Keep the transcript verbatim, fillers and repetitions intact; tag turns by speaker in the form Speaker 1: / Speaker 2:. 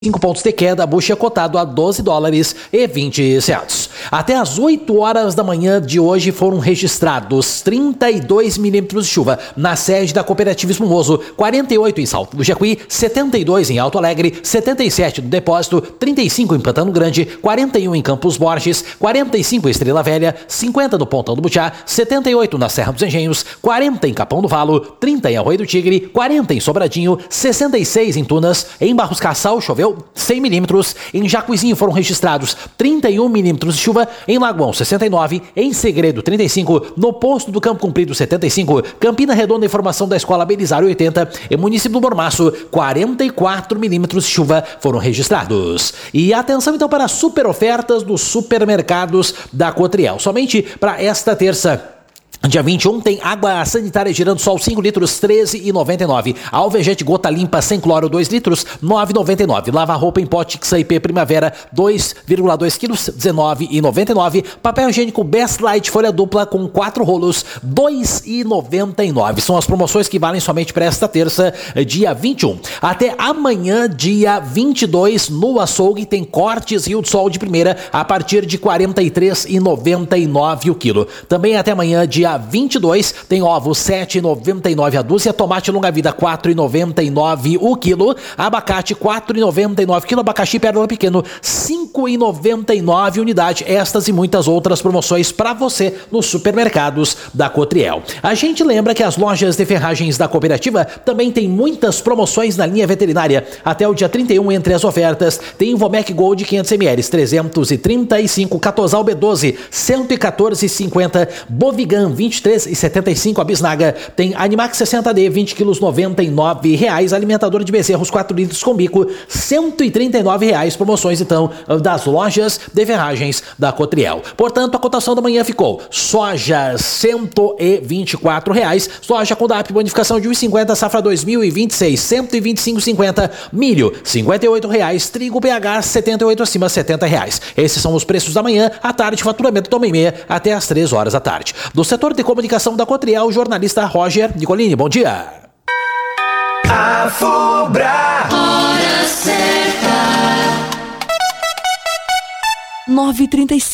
Speaker 1: cinco pontos de queda, bucha cotado a doze dólares e vinte centavos. Até às oito horas da manhã de hoje foram registrados trinta e dois milímetros de chuva na sede da Cooperativa Espumoso, quarenta e oito em Salto do Jacuí, setenta e dois em Alto Alegre, setenta e sete no Depósito, trinta e cinco em Pantano Grande, quarenta e um em Campos Borges, quarenta e cinco em Estrela Velha, cinquenta no Pontão do Butiá, setenta e oito na Serra dos Engenhos, quarenta em Capão do Valo, trinta em Arroio do Tigre, quarenta em Sobradinho, sessenta e seis em Tunas, em Barros Cassal choveu cem milímetros, em Jacuizinho foram registrados trinta e um milímetros de chuva, em Lagoão sessenta e nove, em Segredo trinta e cinco, no Posto do Campo Comprido setenta e cinco, Campina Redonda informação da Escola Belisário oitenta, e município do Mormaço quarenta e quatro milímetros de chuva foram registrados. E atenção então para as super ofertas dos supermercados da Cotriel, somente para esta terça. Dia vinte e um tem água sanitária girando sol cinco litros, treze reais e noventa e nove centavos. Alvejante gota limpa sem cloro dois litros, nove reais e noventa e nove centavos. Lava roupa em pote X I P Primavera dois vírgula dois quilos, dezenove reais e noventa e nove centavos. Papel higiênico Best Light folha dupla com quatro rolos, dois reais e noventa e nove centavos. São as promoções que valem somente para esta terça, dia vinte e um. Até amanhã, dia vinte e dois, no açougue tem cortes Rio do Sol de primeira a partir de quarenta e três reais e noventa e nove centavos o quilo. Também até amanhã, dia vinte e dois, tem ovos sete reais e noventa e nove centavos a dúzia, tomate longa-vida quatro reais e noventa e nove centavos o quilo, abacate quatro reais e noventa e nove centavos quilo, abacaxi pérola pequeno cinco reais e noventa e nove centavos unidade. Estas e muitas outras promoções para você nos supermercados da Cotriel. A gente lembra que as lojas de ferragens da cooperativa também tem muitas promoções na linha veterinária. Até o dia trinta e um, entre as ofertas, tem Vomec Gold quinhentos mililitros, trezentos e trinta e cinco, Catosal B doze, cento e quatorze reais e cinquenta centavos, Bovigan vinte e três reais e setenta e cinco centavos a bisnaga, tem Animax sessenta D, vinte quilos, noventa e nove reais, alimentador de bezerros quatro litros com bico, cento e trinta e nove reais, promoções então das lojas de ferragens da Cotriel. Portanto, a cotação da manhã ficou: soja cento e vinte e quatro reais, soja com D A P bonificação de um real e cinquenta centavos, safra dois mil e vinte e seis, cento e vinte e cinco reais e cinquenta centavos, milho cinquenta e oito reais, trigo P H setenta e oito acima, setenta reais. Esses são os preços da manhã. À tarde, faturamento toma e meia até às três horas da tarde. Do setor de comunicação da Cotriel, jornalista Roger Nicolini, bom dia.
Speaker 2: Afubra, hora certa,
Speaker 3: nove e trinta e cinco.